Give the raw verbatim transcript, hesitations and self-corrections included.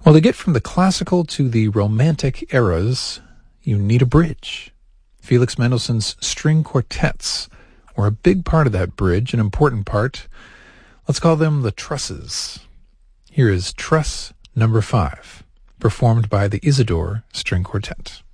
Well, to get from the classical to the romantic eras, you need a bridge. Felix Mendelssohn's string quartets were a big part of that bridge, an important part. Let's call them the trusses. Here is Truss Number Five, performed by the Isidore String Quartet.